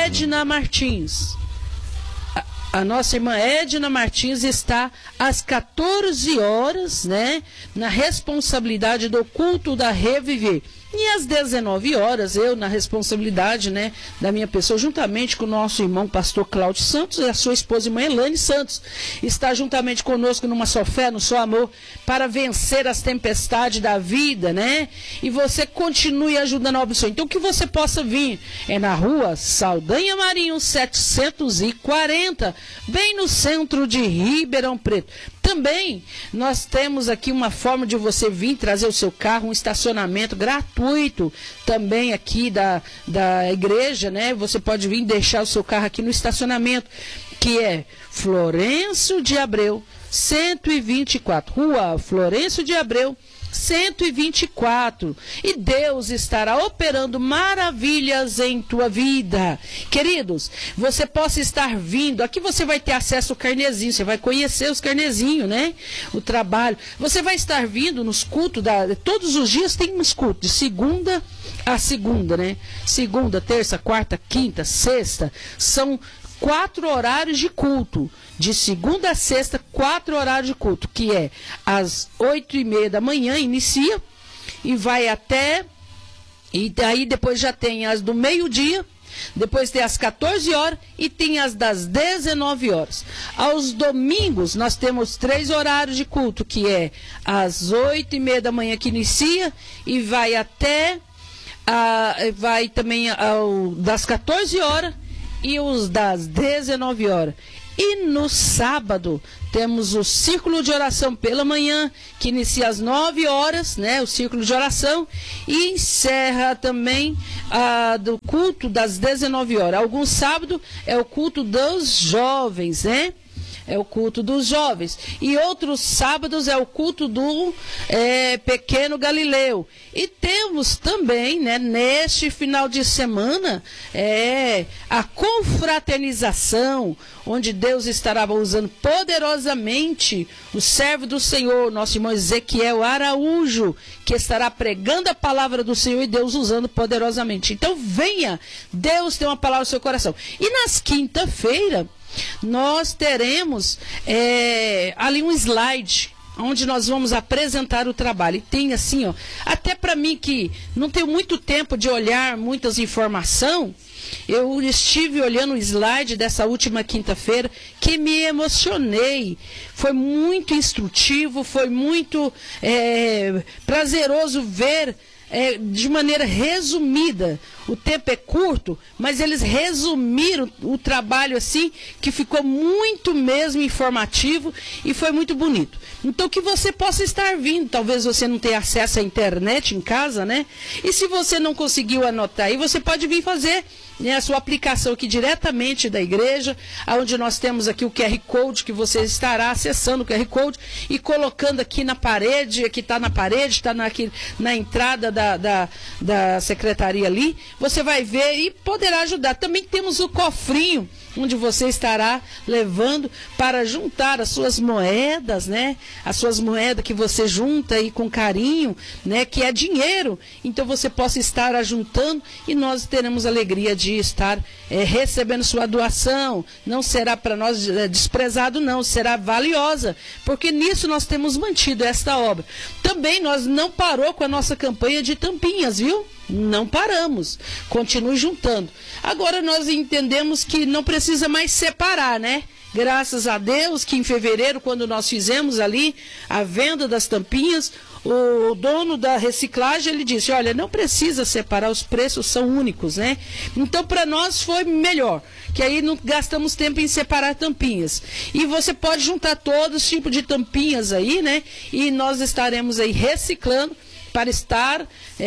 Edna Martins. A nossa irmã Edna Martins está às 14 horas, né, na responsabilidade do culto da Reviver. E às 19 horas, eu, na responsabilidade, né, da minha pessoa, juntamente com o nosso irmão pastor Cláudio Santos e a sua esposa irmã Elane Santos, está juntamente conosco numa só fé, no só amor, para vencer as tempestades da vida, né? E você continue ajudando a obra do Senhor. Então, que você possa vir é na rua Saldanha Marinho 740, bem no centro de Ribeirão Preto. Também nós temos aqui uma forma de você vir trazer o seu carro, um estacionamento gratuito também aqui da igreja, né? Você pode vir deixar o seu carro aqui no estacionamento, que é Florencio de Abreu 124, Rua Florencio de Abreu 124, e Deus estará operando maravilhas em tua vida. Queridos, você possa estar vindo, aqui você vai ter acesso ao carnezinho, você vai conhecer os carnezinhos, né? O trabalho, você vai estar vindo nos cultos, todos os dias tem uns cultos, de segunda a segunda, né? Segunda, terça, quarta, quinta, sexta, são 4 horários de culto, de segunda a sexta, 4 horários de culto, que é às 8h30 da manhã, inicia, e vai até, e aí depois já tem as do meio-dia, depois tem as 14 horas e tem as das 19 horas. Aos domingos nós temos 3 horários de culto, que é às 8h30 da manhã que inicia, e vai até, vai também das 14 horas, e os das 19 horas. E no sábado temos o círculo de oração pela manhã, que inicia às 9 horas, né, o círculo de oração, e encerra também do culto das 19 horas. Alguns sábados é o culto dos jovens, né? É o culto dos jovens. E outros sábados é o culto do Pequeno Galileu. E temos também, né, neste final de semana, a confraternização, onde Deus estará usando poderosamente o servo do Senhor, nosso irmão Ezequiel Araújo, que estará pregando a palavra do Senhor e Deus usando poderosamente. Então venha, Deus tem uma palavra no seu coração. E nas quinta-feira, nós teremos ali um slide onde nós vamos apresentar o trabalho. E tem assim, ó, até para mim que não tenho muito tempo de olhar muitas informações, eu estive olhando o slide dessa última quinta-feira, que me emocionei. Foi muito instrutivo, foi muito prazeroso ver de maneira resumida. O tempo é curto, mas eles resumiram o trabalho assim, que ficou muito mesmo informativo e foi muito bonito. Então que você possa estar vindo, talvez você não tenha acesso à internet em casa, né? E se você não conseguiu anotar aí, você pode vir fazer, né, a sua aplicação aqui diretamente da igreja, onde nós temos aqui o QR Code, que você estará acessando o QR Code e colocando aqui na parede, aqui está na parede, está aqui na entrada da secretaria ali, você vai ver e poderá ajudar. Também temos o cofrinho, onde você estará levando para juntar as suas moedas, né? As suas moedas que você junta aí com carinho, né? Que é dinheiro. Então você possa estar ajuntando e nós teremos alegria de estar recebendo sua doação. Não será para nós desprezado, não. Será valiosa, porque nisso nós temos mantido esta obra. Também nós não parou com a nossa campanha de tampinhas, viu? Não paramos, continue juntando. Agora nós entendemos que não precisa mais separar, né? Graças a Deus que em fevereiro, quando nós fizemos ali a venda das tampinhas, o dono da reciclagem, ele disse, olha, não precisa separar, os preços são únicos, né? Então para nós foi melhor, que aí não gastamos tempo em separar tampinhas. E você pode juntar todos os tipos de tampinhas aí, né? E nós estaremos aí reciclando para estar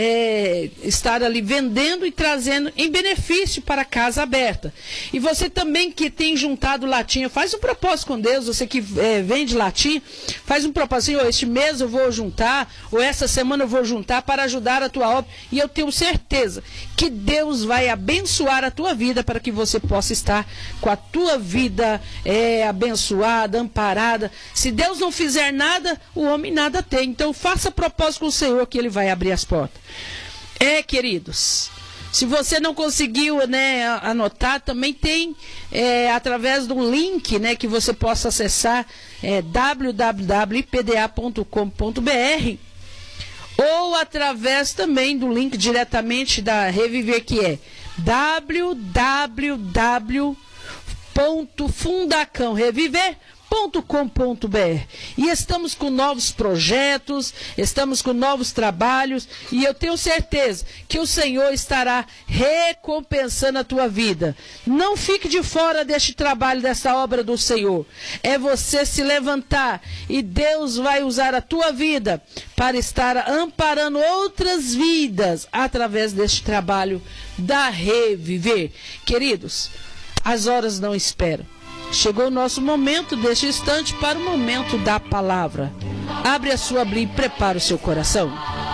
ali vendendo e trazendo em benefício para a Casa Aberta. E você também que tem juntado latinha, faz um propósito com Deus, você que vende latinha, faz um propósito, assim, este mês eu vou juntar, ou essa semana eu vou juntar para ajudar a tua obra, e eu tenho certeza que Deus vai abençoar a tua vida para que você possa estar com a tua vida abençoada, amparada. Se Deus não fizer nada, o homem nada tem. Então faça propósito com o Senhor, que Ele vai abrir as portas. Queridos, Se você não conseguiu, né, anotar, também tem através do link, né, que você possa acessar, www.ipda.com.br, ou através também do link diretamente da Reviver, que é www.fundacãoreviver.com.br. E estamos com novos projetos, estamos com novos trabalhos, e eu tenho certeza que o Senhor estará recompensando a tua vida. Não fique de fora deste trabalho, dessa obra do Senhor. É você se levantar, e Deus vai usar a tua vida para estar amparando outras vidas através deste trabalho da Reviver. Queridos, as horas não esperam. Chegou o nosso momento deste instante para o momento da palavra. Abre a sua Bíblia e prepara o seu coração.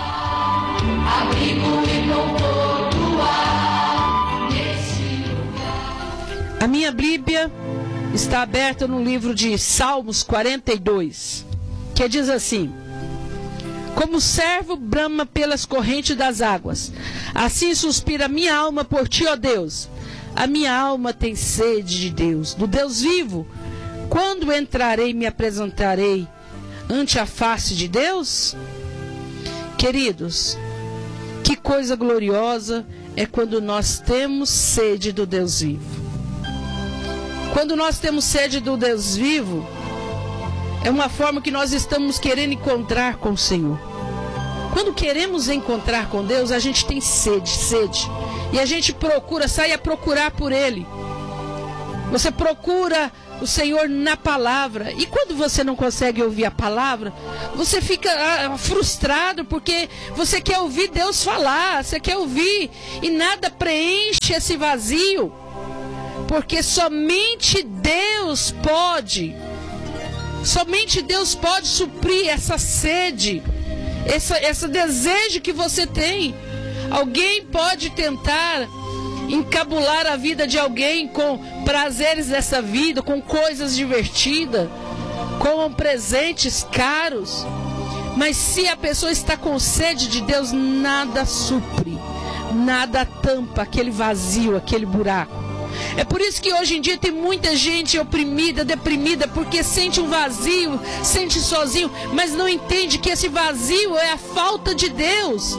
A minha Bíblia está aberta no livro de Salmos 42, que diz assim: como o servo brama pelas correntes das águas, assim suspira minha alma por ti, ó Deus. A minha alma tem sede de Deus, do Deus vivo. Quando entrarei e me apresentarei ante a face de Deus? Queridos, que coisa gloriosa é quando nós temos sede do Deus vivo. Quando nós temos sede do Deus vivo, é uma forma que nós estamos querendo encontrar com o Senhor. Quando queremos encontrar com Deus, a gente tem sede. E a gente sai a procurar por Ele. Você procura o Senhor na palavra. E quando você não consegue ouvir a palavra, você fica frustrado, porque você quer ouvir Deus falar, você quer ouvir, e nada preenche esse vazio. Porque somente Deus pode suprir essa sede, esse desejo que você tem. Alguém pode tentar encabular a vida de alguém com prazeres dessa vida, com coisas divertidas, com presentes caros. Mas se a pessoa está com sede de Deus, nada supre, nada tampa aquele vazio, aquele buraco. É por isso que hoje em dia tem muita gente oprimida, deprimida, porque sente um vazio, sente sozinho, mas não entende que esse vazio é a falta de Deus.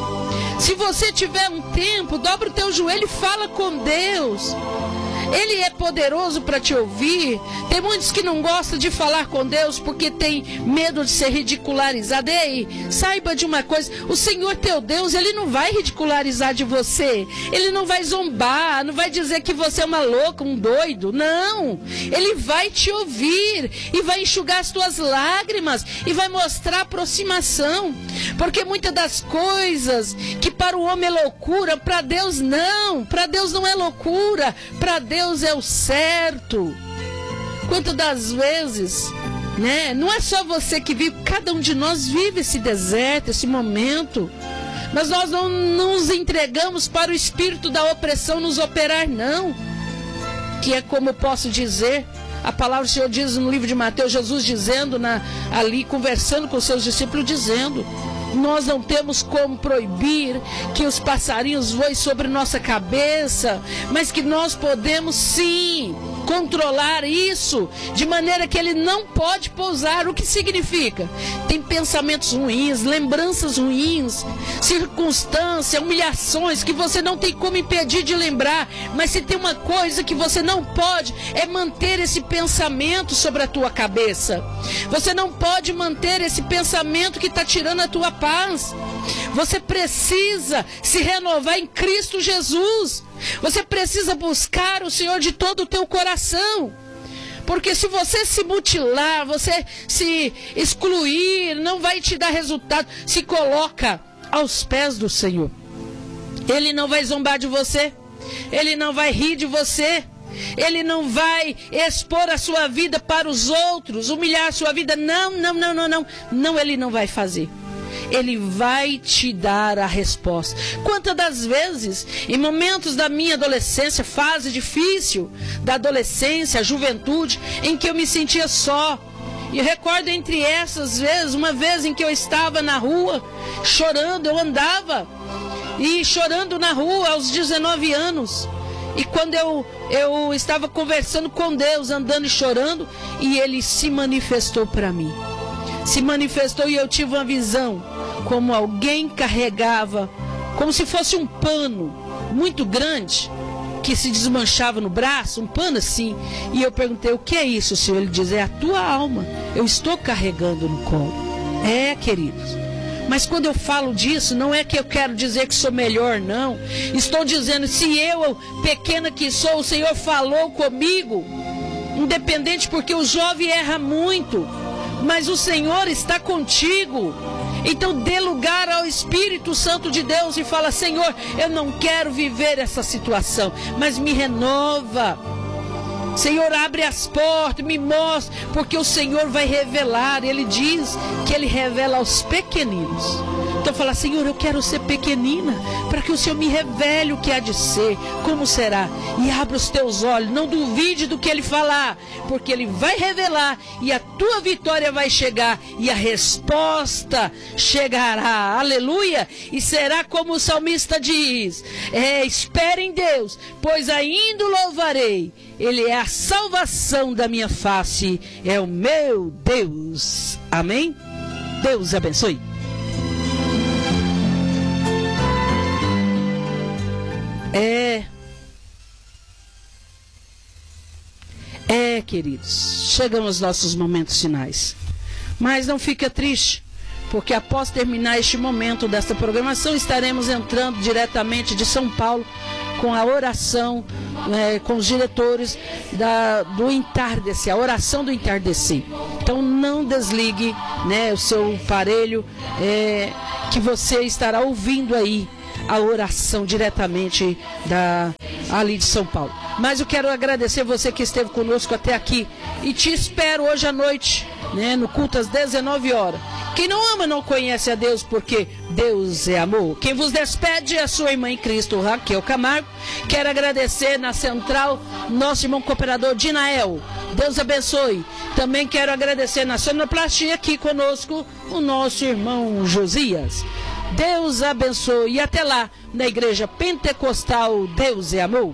Se você tiver um tempo, dobra o teu joelho e fala com Deus. Ele é poderoso para te ouvir. Tem muitos que não gostam de falar com Deus porque tem medo de ser ridicularizado. Ei, saiba de uma coisa: o Senhor teu Deus, Ele não vai ridicularizar de você. Ele não vai zombar, não vai dizer que você é uma louca, um doido. Não, Ele vai te ouvir e vai enxugar as tuas lágrimas e vai mostrar aproximação. Porque muitas das coisas que para o homem é loucura, para Deus não. Para Deus não é loucura, para Deus é o certo. Quantas das vezes, né? Não é só você que vive, cada um de nós vive esse deserto, esse momento. Mas nós não nos entregamos para o espírito da opressão nos operar, não. Que é como eu posso dizer, a palavra do Senhor diz no livro de Mateus, Jesus dizendo, ali conversando com os seus discípulos, dizendo: nós não temos como proibir que os passarinhos voem sobre nossa cabeça, mas que nós podemos sim controlar isso, de maneira que ele não pode pousar. O que significa? Tem pensamentos ruins, lembranças ruins, circunstâncias, humilhações que você não tem como impedir de lembrar, mas se tem uma coisa que você não pode, é manter esse pensamento sobre a tua cabeça. Você não pode manter esse pensamento que está tirando a tua paz. Você precisa se renovar em Cristo Jesus. Você precisa buscar o Senhor de todo o teu coração. Porque se você se mutilar, você se excluir, não vai te dar resultado. Se coloca aos pés do Senhor. Ele não vai zombar de você. Ele não vai rir de você. Ele não vai expor a sua vida para os outros, humilhar a sua vida. Não, Ele não vai fazer. Ele vai te dar a resposta. Quantas das vezes, em momentos da minha adolescência, fase difícil da adolescência, juventude, em que eu me sentia só. E recordo entre essas vezes, uma vez em que eu estava na rua, chorando, eu andava. e chorando na rua aos 19 anos. E quando eu estava conversando com Deus, andando e chorando, e Ele se manifestou para mim. Se manifestou e eu tive uma visão, como alguém carregava, como se fosse um pano muito grande, que se desmanchava no braço, um pano assim. E eu perguntei, o que é isso, Senhor? Ele diz, é a tua alma, eu estou carregando no colo. É, queridos. Mas quando eu falo disso, não é que eu quero dizer que sou melhor, não. Estou dizendo, se eu, pequena que sou, o Senhor falou comigo, independente, porque o jovem erra muito, mas o Senhor está contigo. Então dê lugar ao Espírito Santo de Deus e fala, Senhor, eu não quero viver essa situação, mas me renova. Senhor, abre as portas, me mostra, porque o Senhor vai revelar. Ele diz que Ele revela aos pequeninos. Então fala, Senhor, eu quero ser pequenina, para que o Senhor me revele o que há de ser, como será. E abra os teus olhos, não duvide do que Ele falar, porque Ele vai revelar, e a tua vitória vai chegar, e a resposta chegará, aleluia. E será como o salmista diz, espere em Deus, pois ainda o louvarei. Ele é a salvação da minha face, é o meu Deus. Amém? Deus abençoe. Queridos, chegamos aos nossos momentos finais. Mas não fica triste, porque após terminar este momento desta programação, estaremos entrando diretamente de São Paulo com a oração, com os diretores do entardecer, a oração do entardecer. Então não desligue, o seu aparelho, que você estará ouvindo aí a oração diretamente ali de São Paulo. Mas eu quero agradecer você que esteve conosco até aqui e te espero hoje à noite, no culto às 19 horas. Quem não ama não conhece a Deus, porque Deus é amor. Quem vos despede é a sua irmã em Cristo, Raquel Camargo. Quero agradecer na central nosso irmão cooperador Dinael. Deus abençoe. Também quero agradecer na sonoplastia aqui conosco o nosso irmão Josias. Deus abençoe e até lá na Igreja Pentecostal Deus é Amor.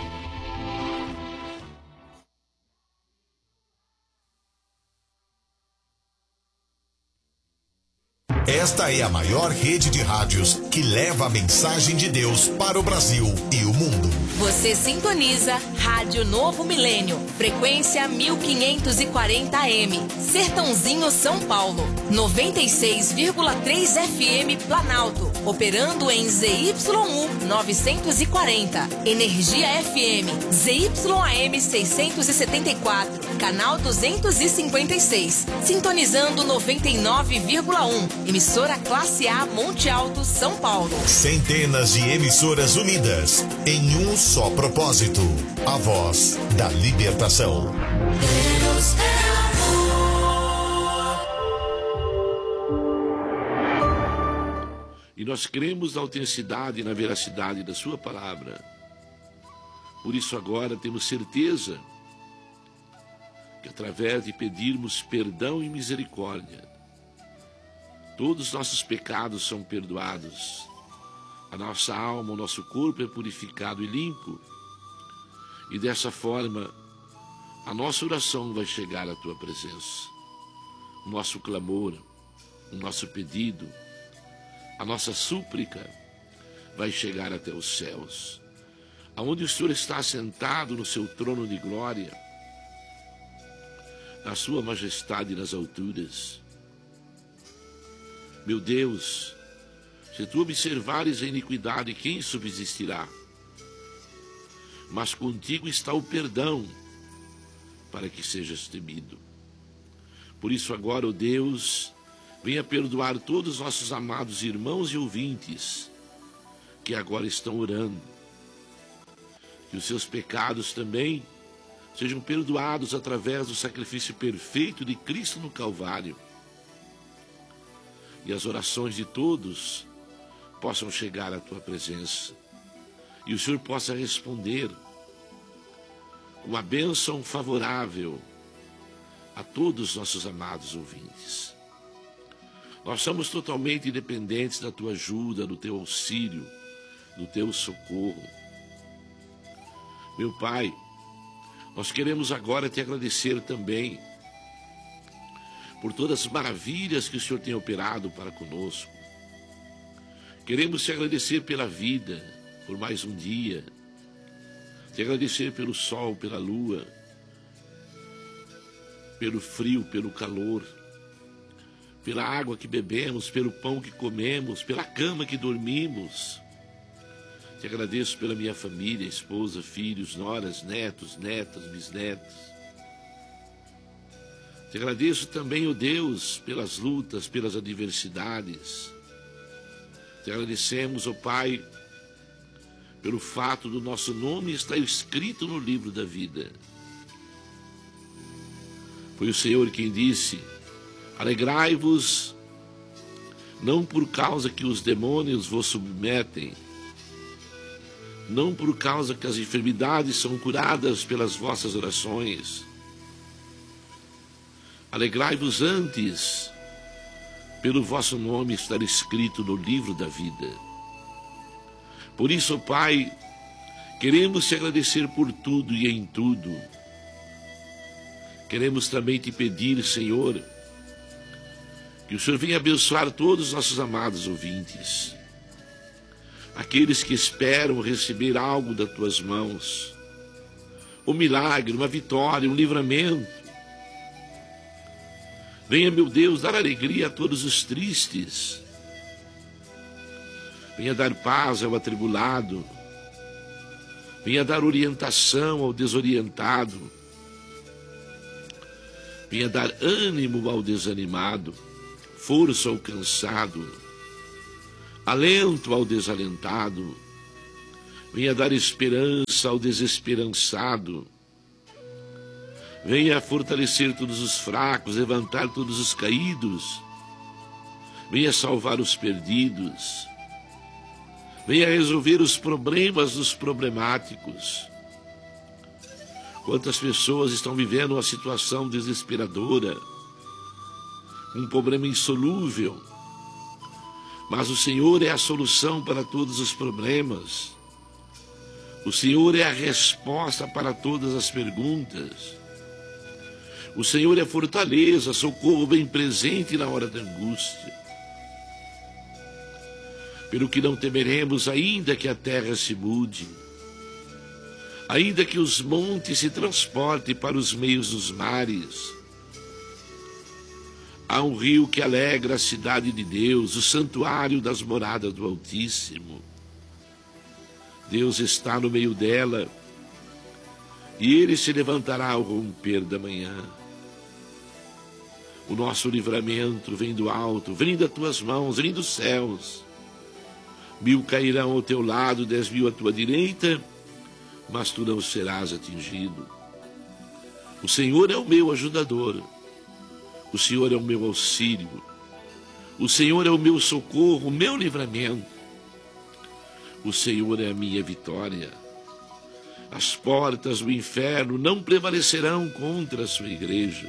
Esta é a maior rede de rádios que leva a mensagem de Deus para o Brasil e o mundo. Você sintoniza Rádio Novo Milênio, frequência 1540 AM, Sertãozinho, São Paulo, 96,3 FM Planalto, operando em ZYU 940, Energia FM, ZYAM 674, canal 256, sintonizando 99,1, emissora Classe A Monte Alto, São Paulo. Centenas de emissoras unidas em um só propósito, a voz da libertação. Deus é amor. E nós cremos na autenticidade e na veracidade da sua palavra. Por isso agora temos certeza que através de pedirmos perdão e misericórdia, todos os nossos pecados são perdoados. A nossa alma, o nosso corpo é purificado e limpo. E dessa forma, a nossa oração vai chegar à tua presença. O nosso clamor, o nosso pedido, a nossa súplica vai chegar até os céus, aonde o Senhor está sentado no seu trono de glória, na sua majestade nas alturas. Meu Deus, se tu observares a iniquidade, quem subsistirá? Mas contigo está o perdão, para que sejas temido. Por isso agora, ó Deus, venha perdoar todos os nossos amados irmãos e ouvintes, que agora estão orando. Que os seus pecados também sejam perdoados através do sacrifício perfeito de Cristo no Calvário. E as orações de todos possam chegar à tua presença. E o Senhor possa responder com uma bênção favorável a todos os nossos amados ouvintes. Nós somos totalmente dependentes da tua ajuda, do teu auxílio, do teu socorro. Meu Pai, nós queremos agora te agradecer também por todas as maravilhas que o Senhor tem operado para conosco. Queremos te agradecer pela vida, por mais um dia, te agradecer pelo sol, pela lua, pelo frio, pelo calor, pela água que bebemos, pelo pão que comemos, pela cama que dormimos. Te agradeço pela minha família, esposa, filhos, noras, netos, netas, bisnetos. Te agradeço também, ó Deus, pelas lutas, pelas adversidades. Te agradecemos, ó Pai, pelo fato do nosso nome estar escrito no livro da vida. Foi o Senhor quem disse: alegrai-vos, não por causa que os demônios vos submetem, não por causa que as enfermidades são curadas pelas vossas orações. Alegrai-vos antes, pelo vosso nome estar escrito no livro da vida. Por isso, Pai, queremos te agradecer por tudo e em tudo. Queremos também te pedir, Senhor, que o Senhor venha abençoar todos os nossos amados ouvintes, aqueles que esperam receber algo das tuas mãos, um milagre, uma vitória, um livramento. Venha, meu Deus, dar alegria a todos os tristes. Venha dar paz ao atribulado. Venha dar orientação ao desorientado. Venha dar ânimo ao desanimado, força ao cansado, alento ao desalentado. Venha dar esperança ao desesperançado. Venha fortalecer todos os fracos, levantar todos os caídos. Venha salvar os perdidos. Venha resolver os problemas dos problemáticos. Quantas pessoas estão vivendo uma situação desesperadora, um problema insolúvel. Mas o Senhor é a solução para todos os problemas. O Senhor é a resposta para todas as perguntas. O Senhor é fortaleza, socorro bem presente na hora da angústia. Pelo que não temeremos, ainda que a terra se mude, ainda que os montes se transportem para os meios dos mares. Há um rio que alegra a cidade de Deus, o santuário das moradas do Altíssimo. Deus está no meio dela, e ele se levantará ao romper da manhã. O nosso livramento vem do alto, vem das tuas mãos, vem dos céus. 1000 cairão ao teu lado, 10.000 à tua direita, mas tu não serás atingido. O Senhor é o meu ajudador, o Senhor é o meu auxílio, o Senhor é o meu socorro, o meu livramento, o Senhor é a minha vitória. As portas do inferno não prevalecerão contra a sua igreja.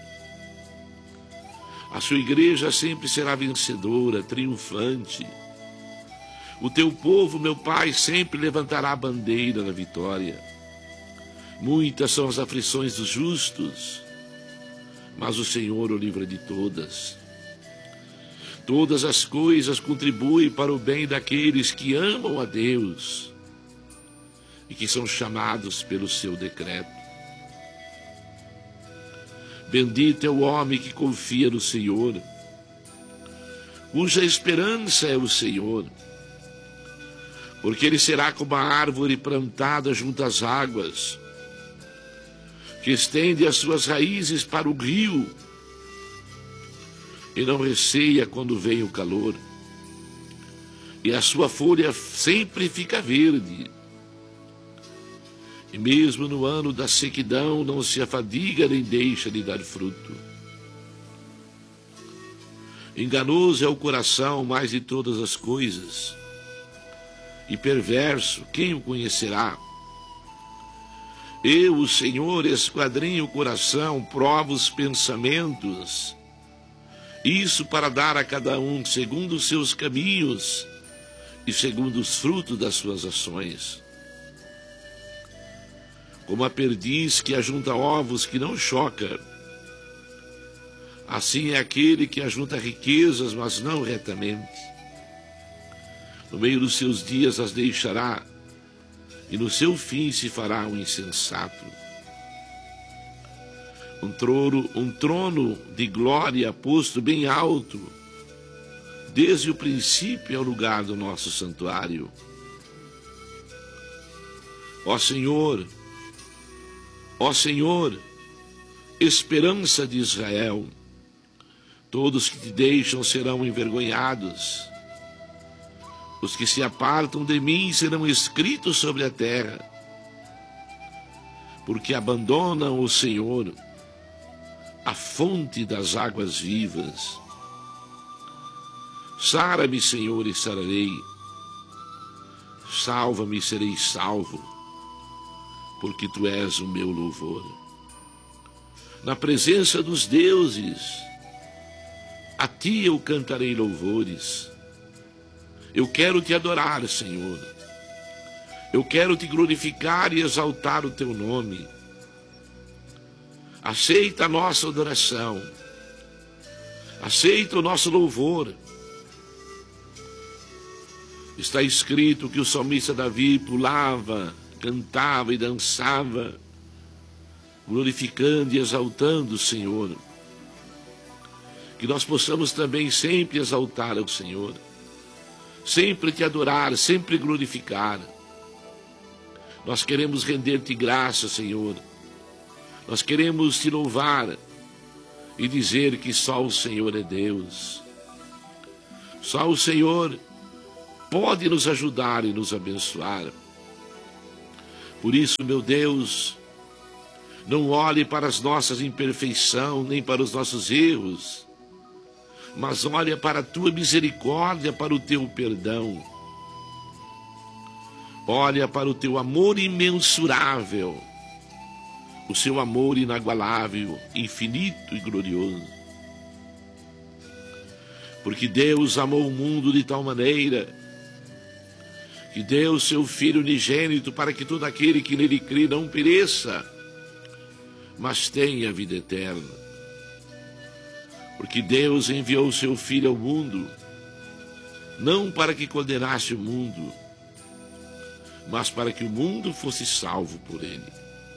A sua igreja sempre será vencedora, triunfante. O teu povo, meu Pai, sempre levantará a bandeira da vitória. Muitas são as aflições dos justos, mas o Senhor o livra de todas. Todas as coisas contribuem para o bem daqueles que amam a Deus e que são chamados pelo seu decreto. Bendito é o homem que confia no Senhor, cuja esperança é o Senhor, porque ele será como a árvore plantada junto às águas, que estende as suas raízes para o rio e não receia quando vem o calor, e a sua folha sempre fica verde. E mesmo no ano da sequidão não se afadiga nem deixa de dar fruto. Enganoso é o coração mais de todas as coisas, e perverso, quem o conhecerá? Eu, o Senhor, esquadrinho o coração, provo os pensamentos, isso para dar a cada um segundo os seus caminhos e segundo os frutos das suas ações. Como a perdiz que ajunta ovos que não choca, assim é aquele que ajunta riquezas, mas não retamente. No meio dos seus dias as deixará, e no seu fim se fará um insensato. Um trono de glória posto bem alto, desde o princípio é o lugar do nosso santuário. Ó Senhor, esperança de Israel, todos que te deixam serão envergonhados. Os que se apartam de mim serão escritos sobre a terra, porque abandonam o Senhor, a fonte das águas vivas. Sara-me, Senhor, e sararei. Salva-me e serei salvo, porque tu és o meu louvor. Na presença dos deuses, a ti eu cantarei louvores. Eu quero te adorar, Senhor. Eu quero te glorificar e exaltar o teu nome. Aceita a nossa adoração. Aceita o nosso louvor. Está escrito que o salmista Davi pulava, cantava e dançava, glorificando e exaltando o Senhor. Que nós possamos também sempre exaltar ao Senhor, sempre te adorar, sempre glorificar. Nós queremos render-te graça, Senhor. Nós queremos te louvar e dizer que só o Senhor é Deus. Só o Senhor pode nos ajudar e nos abençoar. Por isso, meu Deus, não olhe para as nossas imperfeições, nem para os nossos erros, mas olha para a tua misericórdia, para o teu perdão. Olha para o teu amor imensurável, o seu amor inagualável, infinito e glorioso. Porque Deus amou o mundo de tal maneira que deu seu Filho unigênito para que todo aquele que nele crê não pereça, mas tenha vida eterna. Porque Deus enviou o seu Filho ao mundo, não para que condenasse o mundo, mas para que o mundo fosse salvo por ele.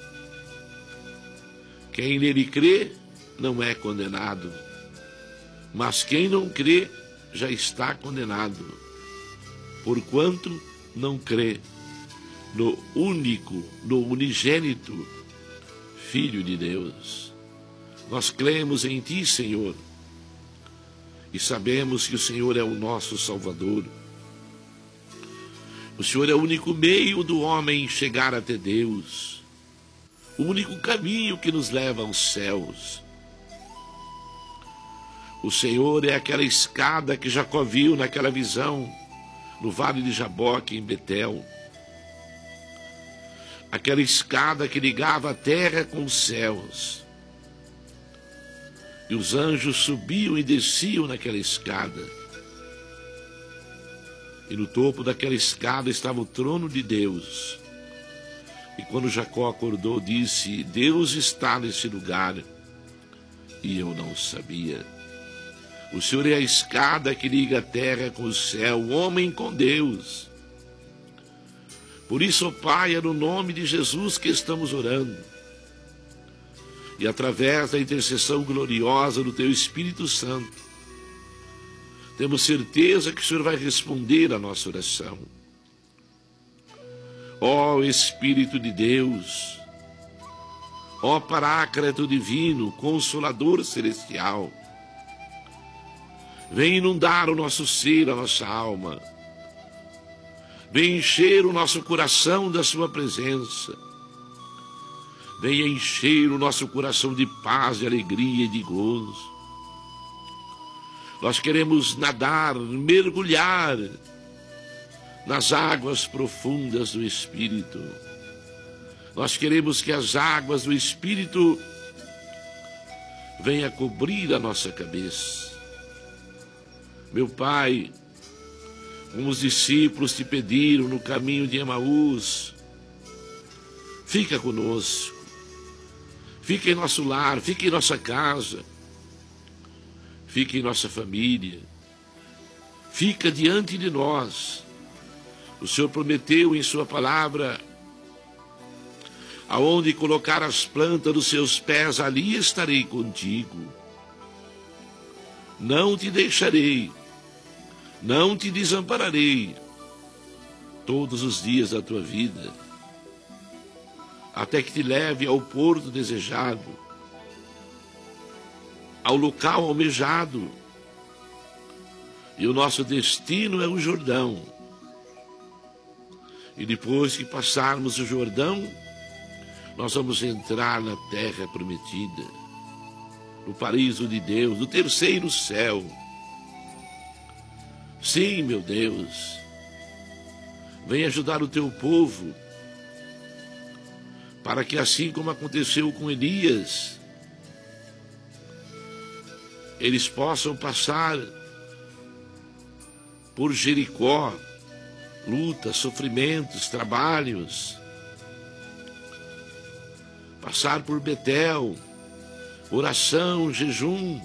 Quem nele crê não é condenado, mas quem não crê já está condenado, porquanto não crê no unigênito Filho de Deus. Nós cremos em ti, Senhor, e sabemos que o Senhor é o nosso Salvador. O Senhor é o único meio do homem chegar até Deus, o único caminho que nos leva aos céus. O Senhor é aquela escada que Jacó viu naquela visão no vale de Jaboque, em Betel. Aquela escada que ligava a terra com os céus. E os anjos subiam e desciam naquela escada. E no topo daquela escada estava o trono de Deus. E quando Jacó acordou, disse: Deus está nesse lugar. E eu não sabia. O Senhor é a escada que liga a terra com o céu, o homem com Deus. Por isso, ó Pai, é no nome de Jesus que estamos orando. E através da intercessão gloriosa do Teu Espírito Santo, temos certeza que o Senhor vai responder a nossa oração. Ó Espírito de Deus, ó Paráclito divino, Consolador celestial, vem inundar o nosso ser, a nossa alma. Vem encher o nosso coração da sua presença. Venha encher o nosso coração de paz, de alegria e de gozo. Nós queremos nadar, mergulhar nas águas profundas do Espírito. Nós queremos que as águas do Espírito venham cobrir a nossa cabeça. Meu Pai, como os discípulos te pediram no caminho de Emaús. Fica conosco, fica em nosso lar, fica em nossa casa, fica em nossa família, fica diante de nós. O Senhor prometeu em sua palavra: aonde colocar as plantas dos seus pés, ali estarei contigo. Não te deixarei, não te desampararei todos os dias da tua vida, até que te leve ao porto desejado, ao local almejado. E o nosso destino é o Jordão. E depois que passarmos o Jordão, nós vamos entrar na terra prometida, no paraíso de Deus, no terceiro céu. Sim, meu Deus, vem ajudar o teu povo, para que, assim como aconteceu com Elias, eles possam passar por Jericó, lutas, sofrimentos, trabalhos, passar por Betel, oração, jejum,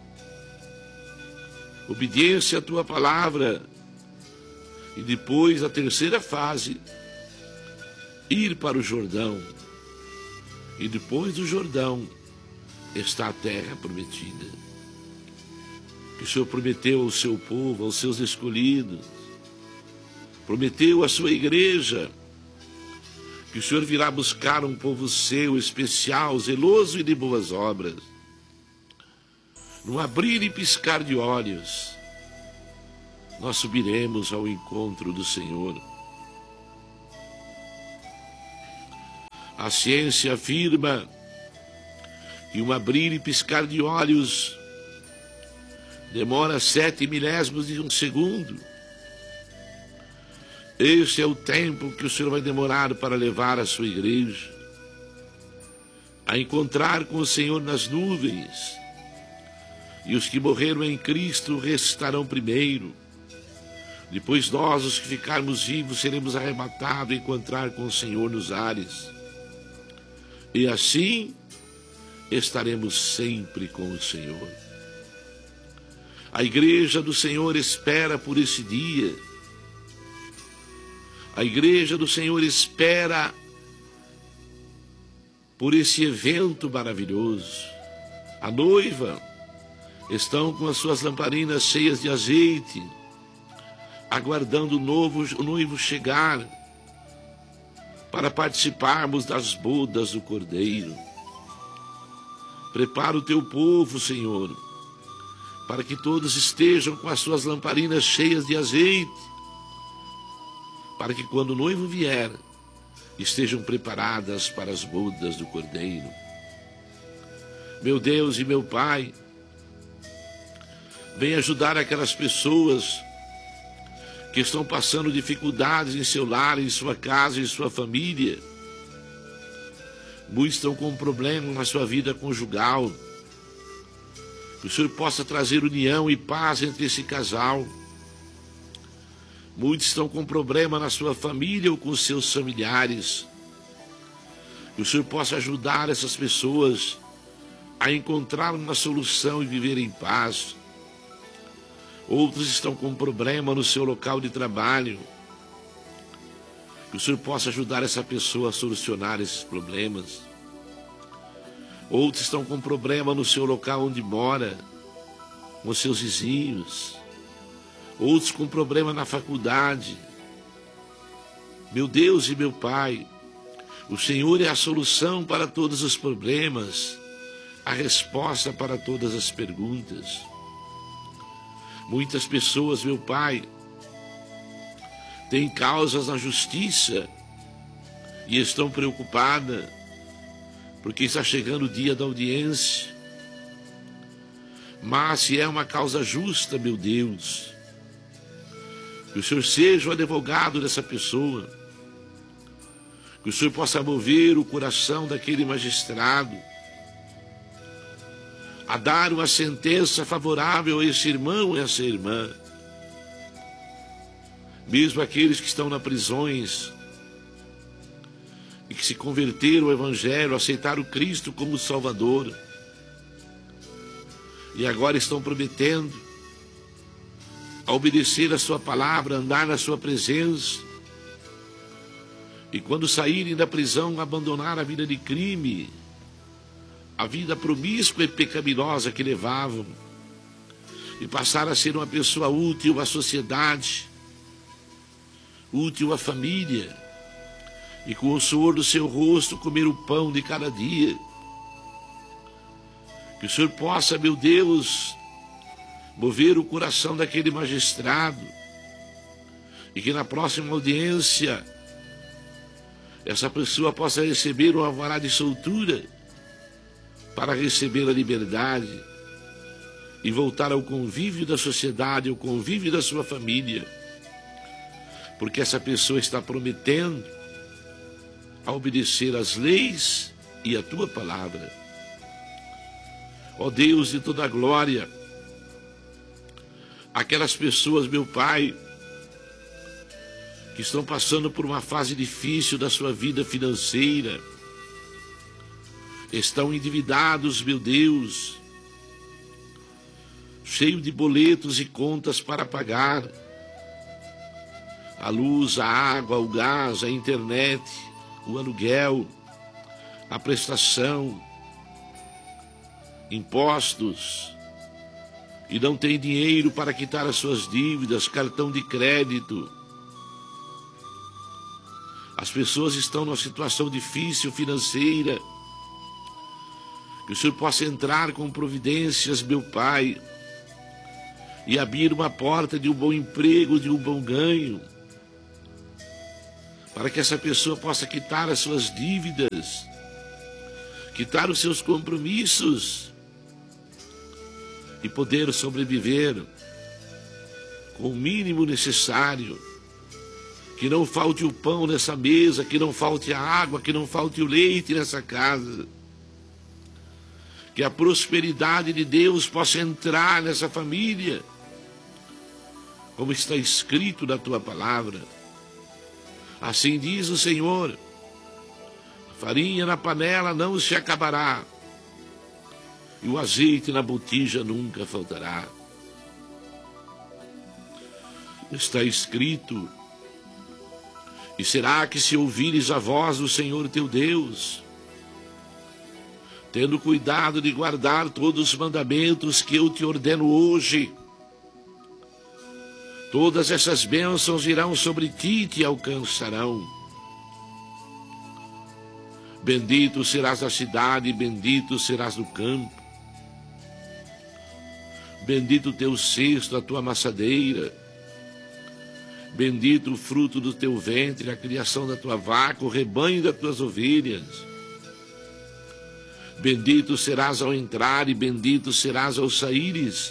obediência à tua palavra, e depois a terceira fase, ir para o Jordão, e depois do Jordão está a terra prometida, que o Senhor prometeu ao seu povo, aos seus escolhidos, prometeu à sua igreja, que o Senhor virá buscar um povo seu, especial, zeloso e de boas obras. Num abrir e piscar de olhos, nós subiremos ao encontro do Senhor. A ciência afirma que um abrir e piscar de olhos demora 7 milésimos de um segundo. Este é o tempo que o Senhor vai demorar para levar a sua igreja a encontrar com o Senhor nas nuvens. E os que morreram em Cristo ressuscitarão primeiro. Depois nós, os que ficarmos vivos, seremos arrebatados e encontrar com o Senhor nos ares. E assim estaremos sempre com o Senhor. A igreja do Senhor espera por esse dia. A igreja do Senhor espera por esse evento maravilhoso. A noiva estão com as suas lamparinas cheias de azeite, aguardando o noivo chegar, para participarmos das bodas do Cordeiro. Prepara o teu povo, Senhor, para que todos estejam com as suas lamparinas cheias de azeite, para que quando o noivo vier, estejam preparadas para as bodas do Cordeiro. Meu Deus e meu Pai, vem ajudar aquelas pessoas que estão passando dificuldades em seu lar, em sua casa, em sua família. Muitos estão com um problema na sua vida conjugal. Que o Senhor possa trazer união e paz entre esse casal. Muitos estão com problema na sua família ou com os seus familiares. Que o Senhor possa ajudar essas pessoas a encontrar uma solução e viver em paz. Outros estão com problema no seu local de trabalho. Que o Senhor possa ajudar essa pessoa a solucionar esses problemas. Outros estão com problema no seu local onde mora, com os seus vizinhos. Outros com problema na faculdade. Meu Deus e meu Pai, o Senhor é a solução para todos os problemas, a resposta para todas as perguntas. Muitas pessoas, meu Pai, têm causas na justiça e estão preocupadas porque está chegando o dia da audiência. Mas se é uma causa justa, meu Deus, que o Senhor seja o advogado dessa pessoa, que o Senhor possa mover o coração daquele magistrado a dar uma sentença favorável a esse irmão e a essa irmã. mesmo aqueles que estão nas prisões e que se converteram ao Evangelho, aceitaram Cristo como Salvador, e agora estão prometendo a obedecer a sua palavra, andar na sua presença, e quando saírem da prisão, abandonar a vida de crime, a vida promíscua e pecaminosa que levavam, e passar a ser uma pessoa útil à sociedade, útil à família, e com o suor do seu rosto comer o pão de cada dia. Que o Senhor possa, meu Deus, mover o coração daquele magistrado, e que na próxima audiência essa pessoa possa receber um alvará de soltura para receber a liberdade e voltar ao convívio da sociedade, ao convívio da sua família, porque essa pessoa está prometendo a obedecer às leis e à tua palavra. Ó Deus de toda a glória, aquelas pessoas, meu Pai, que estão passando por uma fase difícil da sua vida financeira, estão endividados, meu Deus, cheio de boletos e contas para pagar, a luz, a água, o gás, a internet, o aluguel, a prestação, impostos, e não tem dinheiro para quitar as suas dívidas, cartão de crédito. As pessoas estão numa situação difícil financeira. Que o Senhor possa entrar com providências, meu Pai, e abrir uma porta de um bom emprego, de um bom ganho, para que essa pessoa possa quitar as suas dívidas, quitar os seus compromissos e poder sobreviver com o mínimo necessário. Que não falte o pão nessa mesa, que não falte a água, que não falte o leite nessa casa. Que a prosperidade de Deus possa entrar nessa família, como está escrito na tua palavra. Assim diz o Senhor: a farinha na panela não se acabará, e o azeite na botija nunca faltará. Está escrito: e será que se ouvires a voz do Senhor teu Deus, tendo cuidado de guardar todos os mandamentos que eu te ordeno hoje, todas essas bênçãos irão sobre ti e te alcançarão. Bendito serás da cidade, bendito serás do campo. Bendito o teu cesto, a tua amassadeira. Bendito o fruto do teu ventre, a criação da tua vaca, o rebanho das tuas ovelhas. Bendito serás ao entrar e bendito serás ao saíres.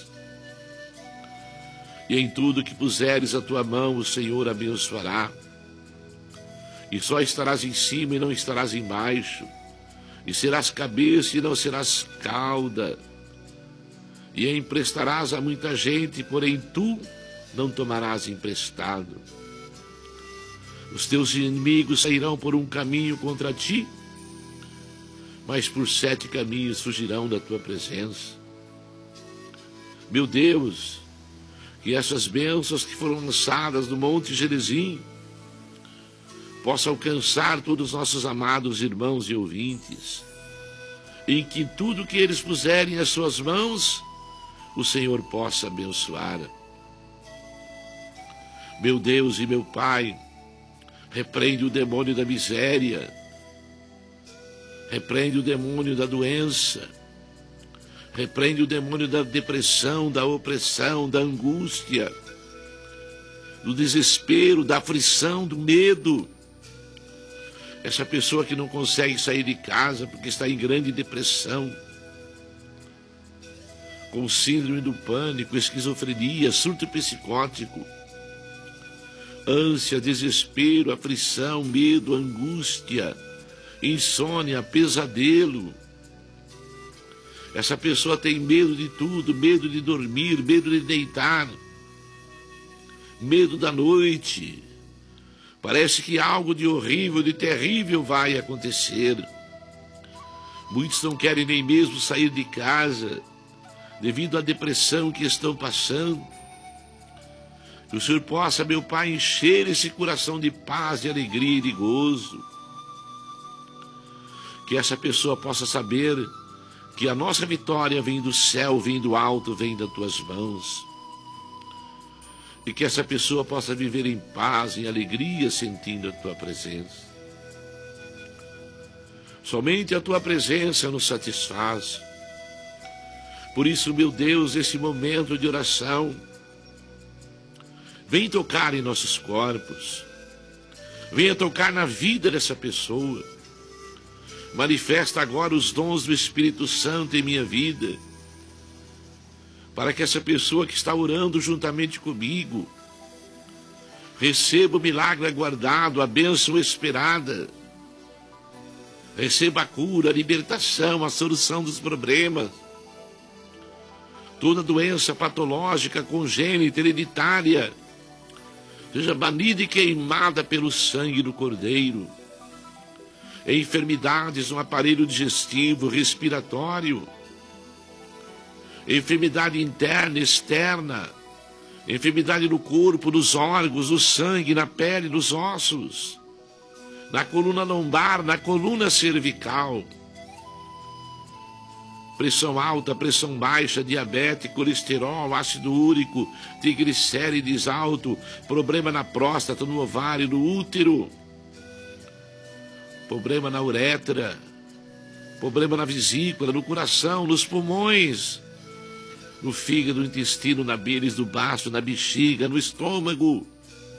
E em tudo que puseres a tua mão, o Senhor abençoará. E só estarás em cima e não estarás embaixo. E serás cabeça e não serás cauda. E emprestarás a muita gente, porém tu não tomarás emprestado. Os teus inimigos sairão por um caminho contra ti, mas por 7 caminhos fugirão da tua presença. Meu Deus, que essas bênçãos que foram lançadas no Monte Gerizim possam alcançar todos os nossos amados irmãos e ouvintes, em que tudo que eles puserem as suas mãos, o Senhor possa abençoar. Meu Deus e meu Pai, repreende o demônio da miséria, repreende o demônio da doença, repreende o demônio da depressão, da opressão, da angústia, do desespero, da aflição, do medo. Essa pessoa que não consegue sair de casa porque está em grande depressão, com síndrome do pânico, esquizofrenia, surto psicótico, ânsia, desespero, aflição, medo, angústia, insônia, pesadelo. Essa pessoa tem medo de tudo, medo de dormir, medo de deitar, medo da noite. Parece que algo de horrível, de terrível vai acontecer. Muitos não querem nem mesmo sair de casa devido à depressão que estão passando. Que o Senhor possa, meu Pai, encher esse coração de paz, de alegria e de gozo. Que essa pessoa possa saber que a nossa vitória vem do céu, vem do alto, vem das tuas mãos. E que essa pessoa possa viver em paz, em alegria, sentindo a tua presença. Somente a tua presença nos satisfaz. Por isso, meu Deus, esse momento de oração, vem tocar em nossos corpos. Venha tocar na vida dessa pessoa. Manifesta agora os dons do Espírito Santo em minha vida, para que essa pessoa que está orando juntamente comigo receba o milagre aguardado, a bênção esperada, receba a cura, a libertação, a solução dos problemas. Toda doença patológica, congênita, hereditária, seja banida e queimada pelo sangue do Cordeiro. Enfermidades no aparelho digestivo, respiratório, enfermidade interna, externa, enfermidade no corpo, nos órgãos, no sangue, na pele, nos ossos, na coluna lombar, na coluna cervical, pressão alta, pressão baixa, diabetes, colesterol, ácido úrico, triglicérides alto, problema na próstata, no ovário, no útero, problema na uretra, problema na vesícula, no coração, nos pulmões, no fígado, no intestino, na bílis do baço, na bexiga, no estômago,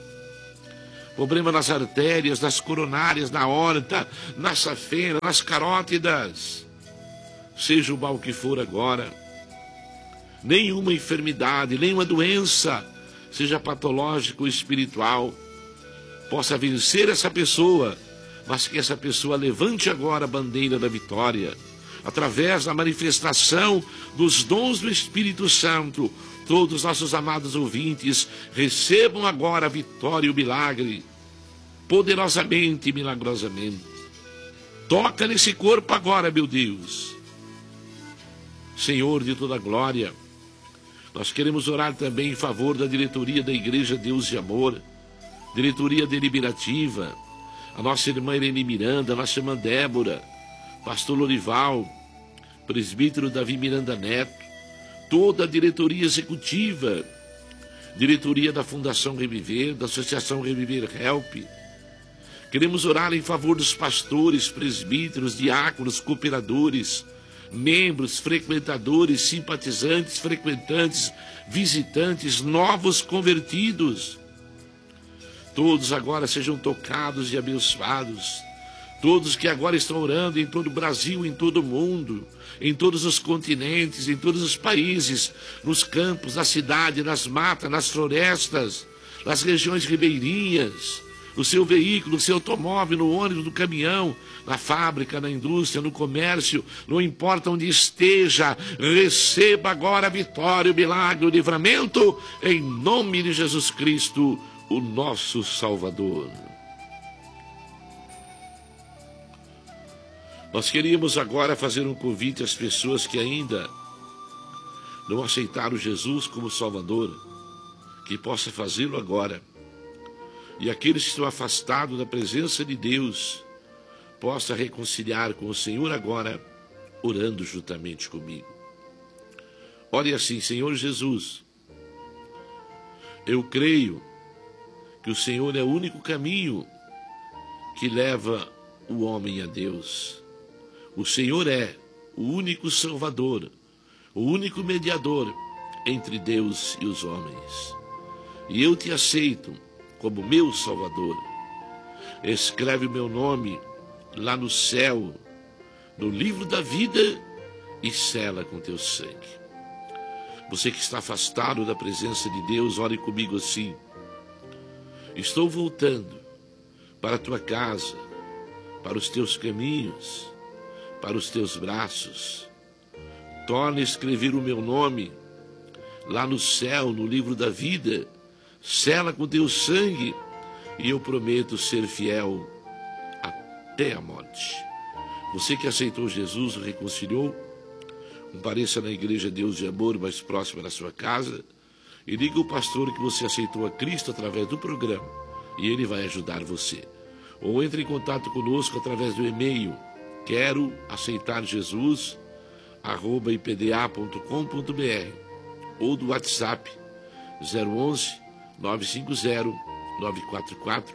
problema nas artérias, nas coronárias, na aorta, na safena, nas carótidas. Seja o mal que for agora, nenhuma enfermidade, nenhuma doença, seja patológica ou espiritual, possa vencer essa pessoa, mas que essa pessoa levante agora a bandeira da vitória, através da manifestação dos dons do Espírito Santo. Todos os nossos amados ouvintes recebam agora a vitória e o milagre, poderosamente e milagrosamente. Toca nesse corpo agora, meu Deus. Senhor de toda glória, nós queremos orar também em favor da diretoria da Igreja Deus de Amor, diretoria deliberativa, a nossa irmã Irene Miranda, a nossa irmã Débora, pastor Lorival, presbítero Davi Miranda Neto, toda a diretoria executiva, diretoria da Fundação Reviver, da Associação Reviver Help. Queremos orar em favor dos pastores, presbíteros, diáconos, cooperadores, membros, frequentadores, simpatizantes, frequentantes, visitantes, novos convertidos. Todos agora sejam tocados e abençoados. Todos que agora estão orando em todo o Brasil, em todo o mundo, em todos os continentes, em todos os países, nos campos, na cidade, nas matas, nas florestas, nas regiões ribeirinhas, no seu veículo, no seu automóvel, no ônibus, no caminhão, na fábrica, na indústria, no comércio, não importa onde esteja, receba agora a vitória, o milagre, o livramento, em nome de Jesus Cristo, o nosso Salvador. Nós queríamos agora fazer um convite às pessoas que ainda não aceitaram Jesus como Salvador, que possa fazê-lo agora. E aqueles que estão afastados da presença de Deus, possa reconciliar com o Senhor agora, orando juntamente comigo. Ore assim: Senhor Jesus, eu creio que o Senhor é o único caminho que leva o homem a Deus. O Senhor é o único Salvador, o único mediador entre Deus e os homens. E eu te aceito como meu Salvador. Escreve o meu nome lá no céu, no livro da vida, e sela com teu sangue. Você que está afastado da presença de Deus, ore comigo assim: estou voltando para a tua casa, para os teus caminhos, para os teus braços. Torna a escrever o meu nome lá no céu, no livro da vida, sela com teu sangue, e eu prometo ser fiel até a morte. Você que aceitou Jesus, o reconciliou, compareça na Igreja Deus de Amor mais próxima da sua casa e diga ao pastor que você aceitou a Cristo através do programa e ele vai ajudar você. Ou entre em contato conosco através do e-mail quero aceitar Jesus @ipda.com.br ou do WhatsApp 011 950 944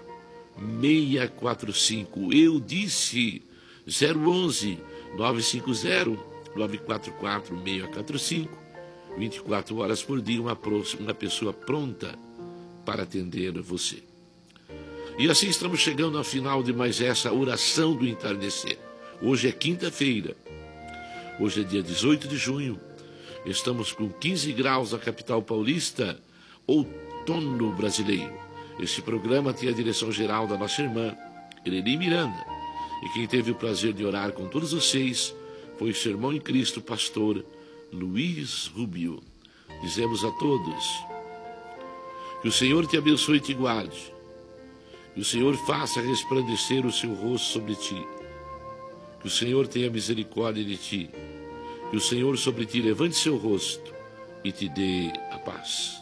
645. Eu disse 011 950 944 645. 24 horas por dia, uma pessoa pronta para atender você. E assim estamos chegando ao final de mais essa oração do entardecer. Hoje é quinta-feira. Hoje é dia 18 de junho. Estamos com 15 graus na capital paulista, outono brasileiro. Este programa tem a direção geral da nossa irmã, Eleni Miranda. E quem teve o prazer de orar com todos vocês foi o seu irmão em Cristo, pastor Luiz Rubio. Dizemos a todos que o Senhor te abençoe e te guarde. Que o Senhor faça resplandecer o seu rosto sobre ti. Que o Senhor tenha misericórdia de ti. Que o Senhor sobre ti levante seu rosto e te dê a paz.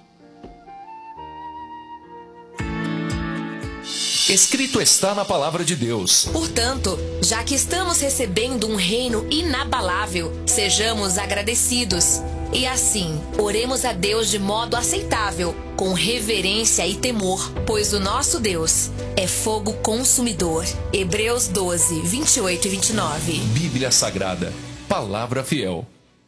Escrito está na palavra de Deus. Portanto, já que estamos recebendo um reino inabalável, sejamos agradecidos. E assim, oremos a Deus de modo aceitável, com reverência e temor, pois o nosso Deus é fogo consumidor. Hebreus 12, 28 e 29. Bíblia Sagrada, palavra fiel.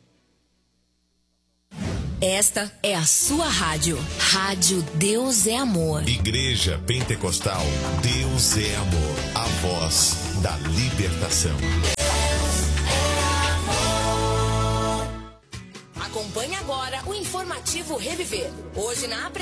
Esta é a sua rádio. Rádio Deus é Amor. Igreja Pentecostal Deus é Amor. A voz da libertação. Acompanhe agora o informativo Reviver. Hoje na apresentação.